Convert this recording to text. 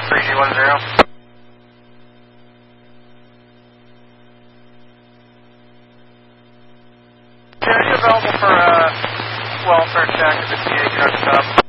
3G10. Are you available for welfare check if the TA truck's up?